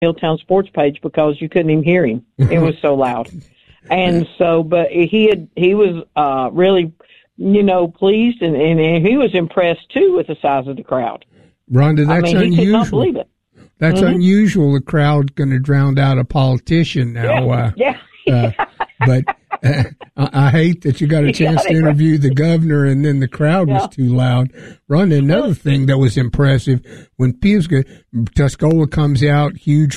Hilltown Sports page because you couldn't even hear him. It was so loud. And so, but he was really, pleased, and he was impressed too with the size of the crowd. Rhonda, that's unusual. He could not believe it. That's unusual. The crowd going to drown out a politician now. But I hate that you got a chance to interview the governor and then the crowd was too loud. Rhonda, another thing that was impressive, when Pisgah, Tuscola comes out, huge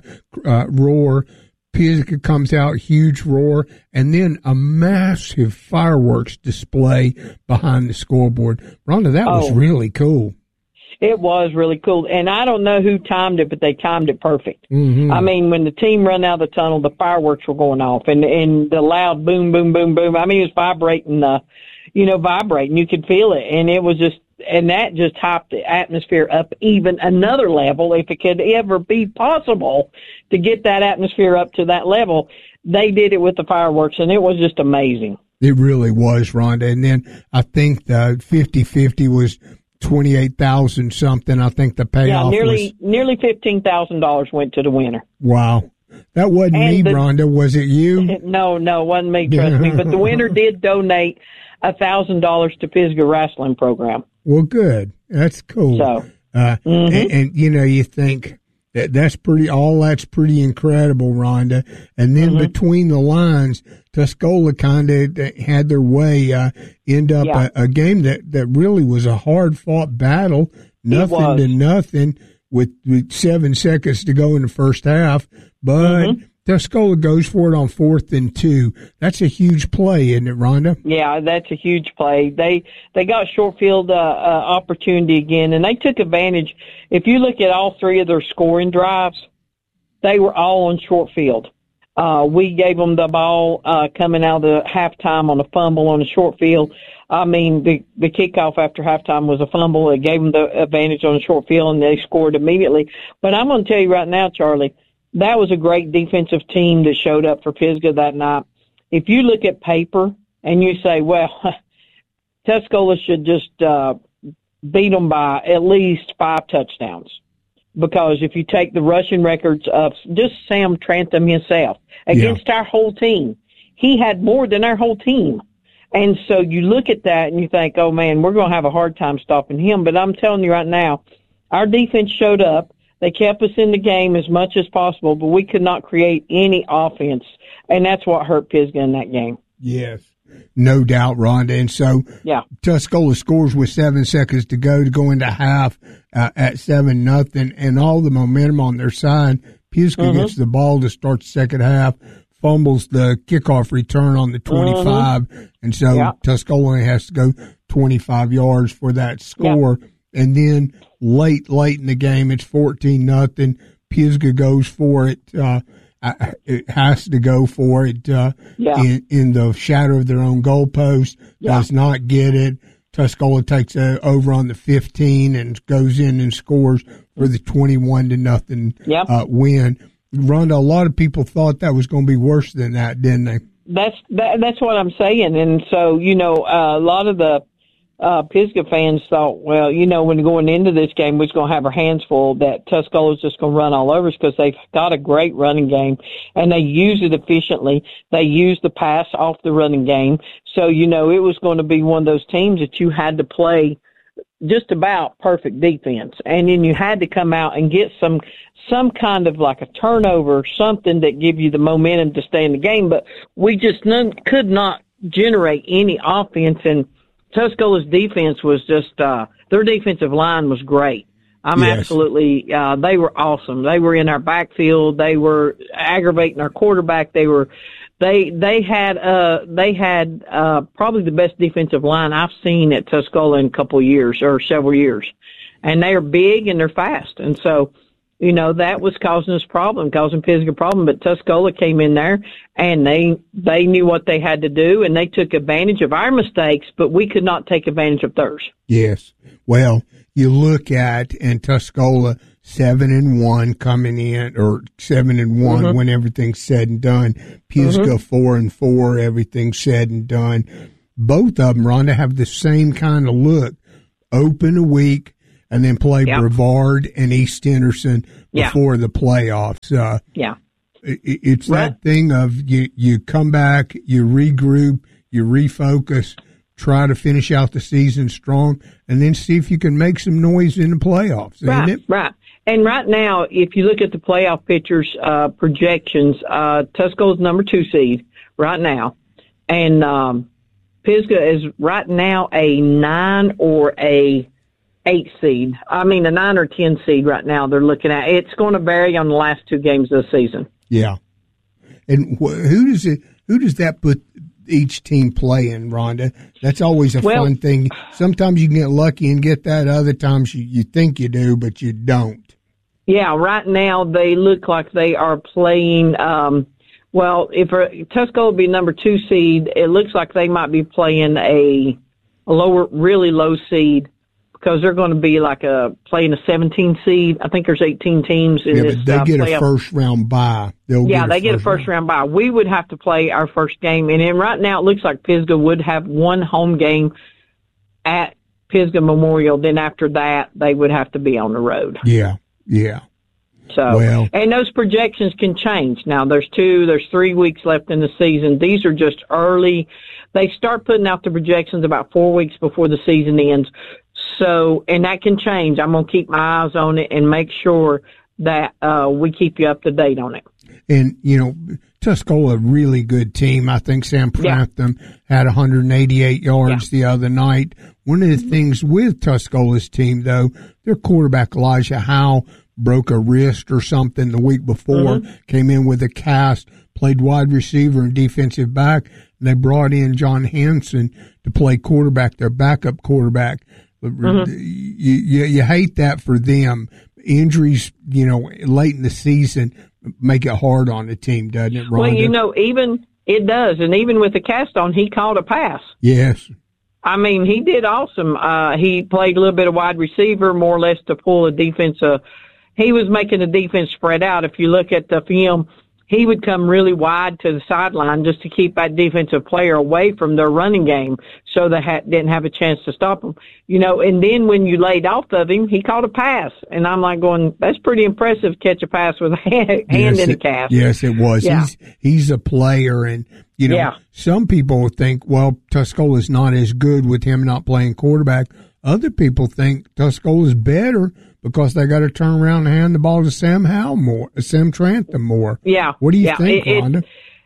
roar, Pisgah comes out, huge roar, and then a massive fireworks display behind the scoreboard. Rhonda, that was really cool. It was really cool. And I don't know who timed it, but they timed it perfect. Mm-hmm. I mean, when the team ran out of the tunnel, the fireworks were going off and the loud boom, boom, boom, boom. I mean, it was vibrating, vibrating. You could feel it. And it was that just hyped the atmosphere up even another level. If it could ever be possible to get that atmosphere up to that level, they did it with the fireworks, and it was just amazing. It really was, Rhonda. And then I think the 50-50 was 28,000 something. I think the payoff nearly $15,000 went to the winner. Wow. That wasn't me, Rhonda. Was it you? No, it wasn't me, trust me. But the winner did donate $1,000 to Pisgah Wrestling Program. Well, good. That's cool. So, and you think that's pretty incredible, Rhonda. And then between the lines, Tuscola kind of had their way end up a game that really was a hard-fought battle, nothing to nothing with 7 seconds to go in the first half. But Tuscola goes for it on 4th and 2. That's a huge play, isn't it, Rhonda? Yeah, that's a huge play. They got short field opportunity again, and they took advantage. If you look at all three of their scoring drives, they were all on short field. We gave them the ball coming out of the halftime on a fumble on the short field. I mean, the kickoff after halftime was a fumble. It gave them the advantage on the short field, and they scored immediately. But I'm going to tell you right now, Charlie, that was a great defensive team that showed up for Pisgah that night. If you look at paper and you say, well, Tuscola should just beat them by at least 5 touchdowns. Because if you take the rushing records of just Sam Trantham himself against our whole team, he had more than our whole team. And so you look at that and you think, oh, man, we're going to have a hard time stopping him. But I'm telling you right now, our defense showed up. They kept us in the game as much as possible, but we could not create any offense. And that's what hurt Pisgah in that game. Yes, no doubt, Rhonda. And so Tuscola scores with 7 seconds to go into half at 7-0, and all the momentum on their side. Pisgah gets the ball to start the second half, fumbles the kickoff return on the 25, and so Tuscola has to go 25 yards for that score. And then late in the game, it's 14-0. Pisgah goes for it. It has to go for it in the shadow of their own goalpost. Does not get it. Tuscola takes over on the 15 and goes in and scores for the 21-0 win. Rhonda, a lot of people thought that was going to be worse than that, didn't they? That's what I'm saying. And so, a lot of the Pisgah fans thought, well, when going into this game, we was going to have our hands full, that Tuscola was just going to run all over us because they've got a great running game, and they use it efficiently. They use the pass off the running game. So, it was going to be one of those teams that you had to play just about perfect defense. And then you had to come out and get some kind of like a turnover, something that give you the momentum to stay in the game. But we just could not generate any offense, and Tuscola's defense was just, their defensive line was great. Absolutely, they were awesome. They were in our backfield. They were aggravating our quarterback. They had probably the best defensive line I've seen at Tuscola in a couple of years or several years. And they are big and they're fast. And so, that was causing Pisgah a problem. But Tuscola came in there and they knew what they had to do, and they took advantage of our mistakes, but we could not take advantage of theirs. Yes. Well, you look at, and Tuscola 7-1 coming in, or 7-1 when everything's said and done. Pisgah 4-4, everything's said and done. Both of them, Rhonda, have the same kind of look. Open a week, and then play Brevard and East Henderson before the playoffs. It's that thing of you come back, you regroup, you refocus, try to finish out the season strong, and then see if you can make some noise in the playoffs. Right, isn't it? Right. And right now, if you look at the playoff pictures projections, Tuscola's number 2 seed right now, and Pisgah is right now a 9 or a 8 seed. I mean, a 9 or 10 seed right now. They're looking at. It's going to vary on the last 2 games of the season. Yeah. And who does that put each team playing, Rhonda? That's always a fun thing. Sometimes you can get lucky and get that. Other times you think you do, but you don't. Yeah, right now they look like they are playing. If Tuscola will be number 2 seed, it looks like they might be playing a lower, really low seed, because they're going to be playing a 17 seed. I think there's 18 teams in this. But they get a first round bye. They get a first round bye. We would have to play our first game, and then right now it looks like Pisgah would have one home game at Pisgah Memorial. Then after that, they would have to be on the road. Yeah. So, and those projections can change. Now, there's 3 weeks left in the season. These are just early. They start putting out the projections about 4 weeks before the season ends. So, and that can change. I'm going to keep my eyes on it and make sure that we keep you up to date on it. And, Tuscola, a really good team. I think Sam Prantham had 188 yards the other night. One of the things with Tuscola's team, though, their quarterback, Elijah Howe, broke a wrist or something the week before, came in with a cast, played wide receiver and defensive back, and they brought in John Hanson to play quarterback, their backup quarterback. You hate that for them. Injuries, late in the season make it hard on the team, doesn't it, Rhonda? Well, even it does. And even with the cast on, he caught a pass. Yes. I mean, he did awesome. He played a little bit of wide receiver, more or less to pull the defense. He was making the defense spread out. If you look at the film, he would come really wide to the sideline just to keep that defensive player away from their running game, so they didn't have a chance to stop him. And then when you laid off of him, he caught a pass. And I'm like going, that's pretty impressive, catch a pass with a hand in a cast. Yes, it was. Yeah. He's a player. And, some people think, well, Tuscola's not as good with him not playing quarterback. Other people think Tuscola's better because they got to turn around and hand the ball to Sam Trantham more. Yeah. What do you think, Rhonda?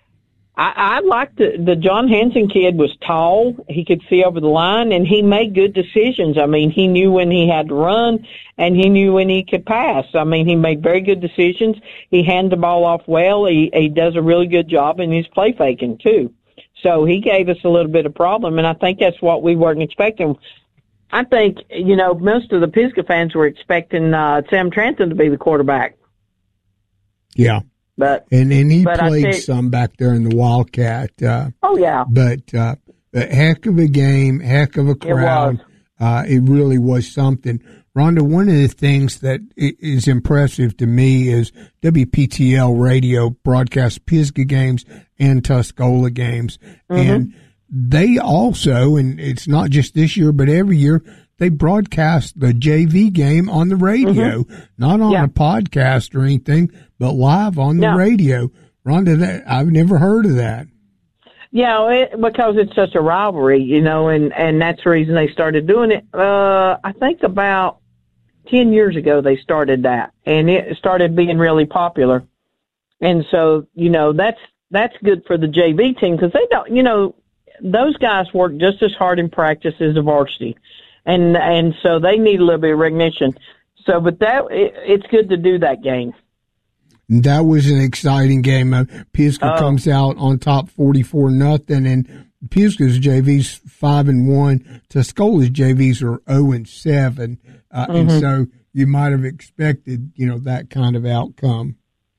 I liked the John Hanson kid was tall. He could see over the line, and he made good decisions. I mean, he knew when he had to run, and he knew when he could pass. I mean, he made very good decisions. He handed the ball off well. He does a really good job, and he's play faking too. So he gave us a little bit of problem, and I think that's what we weren't expecting. I think, most of the Pisgah fans were expecting Sam Trantham to be the quarterback. Yeah. And he played some back there in the Wildcat. But a heck of a game, heck of a crowd. It really was something. Rhonda, one of the things that is impressive to me is WPTL radio broadcasts Pisgah games and Tuscola games. And they also, and it's not just this year, but every year, they broadcast the JV game on the radio, not on a podcast or anything, but live on the radio. Rhonda, I've never heard of that. Yeah, because it's such a rivalry, and that's the reason they started doing it. I think about 10 years ago they started that, and it started being really popular. And so, that's good for the JV team, because they don't, those guys work just as hard in practice as the varsity. And so they need a little bit of recognition. So, but it's good to do that game. That was an exciting game. Pisgah comes out on top 44-0, and Pisgah's JV's 5-1. Tuscola's JVs are 0-7, and so you might have expected, that kind of outcome.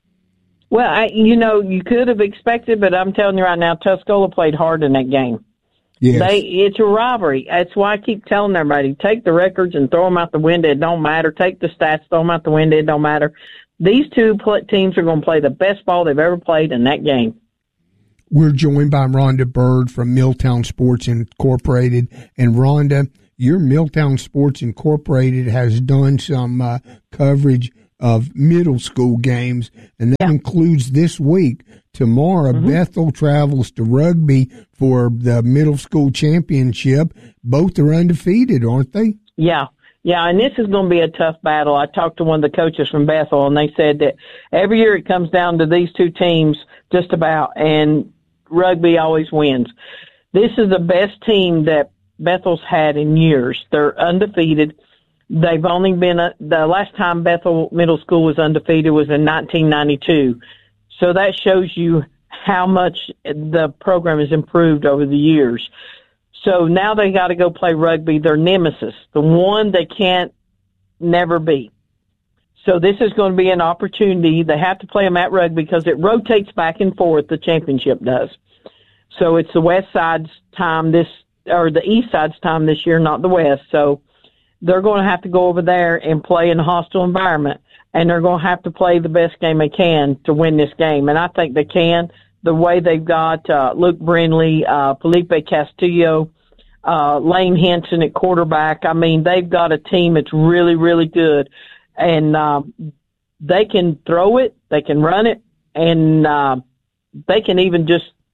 Well, you could have expected, but I'm telling you right now, Tuscola played hard in that game. Yes. It's a rivalry. That's why I keep telling everybody, take the records and throw them out the window. It don't matter. Take the stats, throw them out the window. It don't matter. These two teams are going to play the best ball they've ever played in that game. We're joined by Rhonda Bird from Milltown Sports Incorporated. And Rhonda, your Milltown Sports Incorporated has done some coverage of middle school games, and that includes this week. Tomorrow, Bethel travels to Rugby for the middle school championship. Both are undefeated, aren't they? Yeah, and this is going to be a tough battle. I talked to one of the coaches from Bethel, and they said that every year it comes down to these two teams just about, and Rugby always wins. This is the best team that Bethel's had in years. They're undefeated. They've only been the last time Bethel Middle School was undefeated was in 1992. So that shows you how much the program has improved over the years. So now they got to go play Rugby, their nemesis, the one they can't never beat. So this is going to be an opportunity. They have to play them at Rugby because it rotates back and forth, the championship does. So it's the west side's time or the east side's time this year, not the west. So they're going to have to go over there and play in a hostile environment, and they're going to have to play the best game they can to win this game. And I think they can. The way they've got Luke Brindley, Felipe Castillo, Lane Henson at quarterback. I mean, they've got a team that's really, really good. And they can throw it, they can run it, and they can even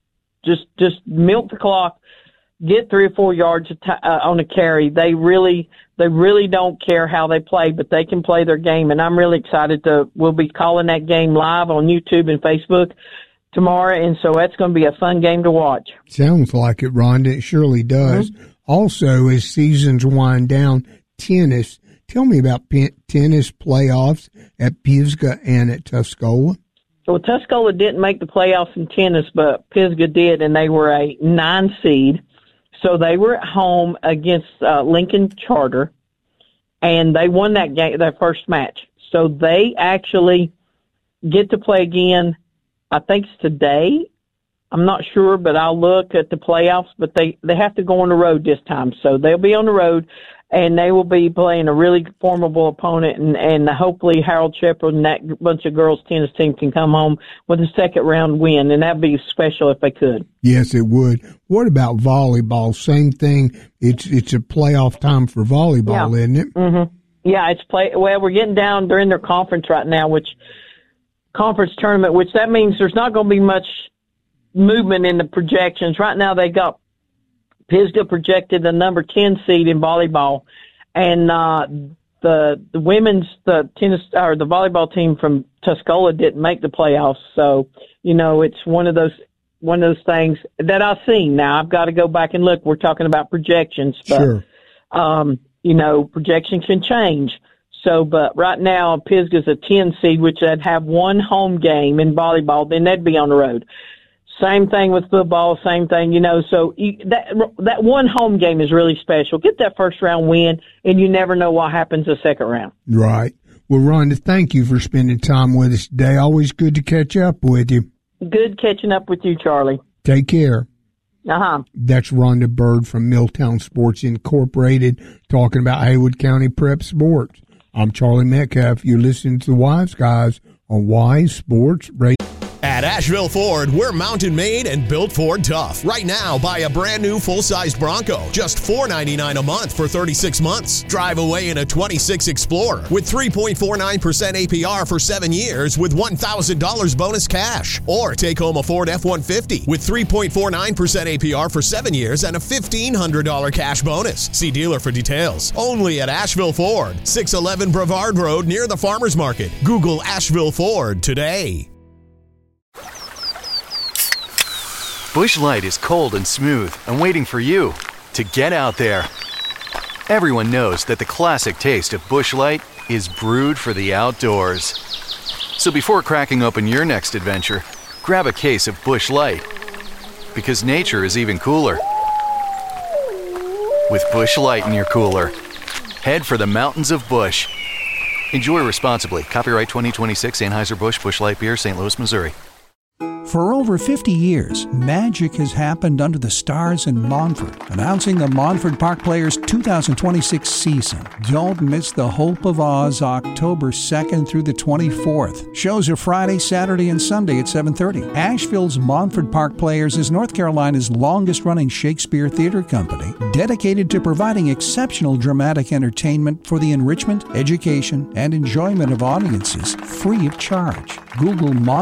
just milk the clock, get 3 or 4 yards on a carry. They really don't care how they play, but they can play their game. And I'm really excited we'll be calling that game live on YouTube and Facebook tomorrow. And so that's going to be a fun game to watch. Sounds like it, Rhonda. It surely does. Mm-hmm. Also, as seasons wind down, tennis. Tell me about tennis playoffs at Pisgah and at Tuscola. Well, Tuscola didn't make the playoffs in tennis, but Pisgah did, and they were a 9 seed. So they were at home against Lincoln Charter, and they won that game, their first match. So they actually get to play again. I think it's today. I'm not sure, but I'll look at the playoffs. But they have to go on the road this time, so they'll be on the road, and they will be playing a really formidable opponent. And hopefully Harold Shepard and that bunch of girls tennis team can come home with a second round win, and that'd be special if they could. Yes, it would. What about volleyball? Same thing. It's a playoff time for volleyball, isn't it? Mm-hmm. Yeah, well, we're getting down. They're in their conference right now, conference tournament, which that means there's not going to be much movement in the projections. Right now they got Pisgah projected the number 10 seed in volleyball, and the women's tennis or the volleyball team from Tuscola didn't make the playoffs. So, it's one of those things that I've seen. Now I've got to go back and look. We're talking about projections, but sure. Projections can change. So, but right now Pisgah's a 10 seed, which they'd have one home game in volleyball, then they'd be on the road. Same thing with football, same thing, so that one home game is really special. Get that first round win, and you never know what happens the second round. Right. Well, Rhonda, thank you for spending time with us today. Always good to catch up with you. Good catching up with you, Charlie. Take care. Uh-huh. That's Rhonda Bird from Milltown Sports Incorporated talking about Haywood County Prep Sports. I'm Charlie Metcalf. You're listening to the Wise Guys on Wise Sports Radio. At Asheville Ford, we're mountain made and built Ford tough. Right now, buy a brand new full-sized Bronco, just $499 a month for 36 months. Drive away in a 26 Explorer with 3.49% APR for 7 years with $1,000 bonus cash. Or take home a Ford F-150 with 3.49% APR for 7 years and a $1,500 cash bonus. See dealer for details. Only at Asheville Ford, 611 Brevard Road near the Farmers Market. Google Asheville Ford today. Busch Light is cold and smooth and waiting for you to get out there. Everyone knows that the classic taste of Busch Light is brewed for the outdoors. So before cracking open your next adventure, grab a case of Busch Light. Because nature is even cooler with Busch Light in your cooler. Head for the mountains of Busch. Enjoy responsibly. Copyright 2026 Anheuser-Busch Busch Light Beer, St. Louis, Missouri. For over 50 years, magic has happened under the stars in Montford. Announcing the Montford Park Players 2026 season. Don't miss the Hope of Oz October 2nd through the 24th. Shows are Friday, Saturday, and Sunday at 7:30. Asheville's Montford Park Players is North Carolina's longest-running Shakespeare theater company, dedicated to providing exceptional dramatic entertainment for the enrichment, education, and enjoyment of audiences free of charge. Google Montford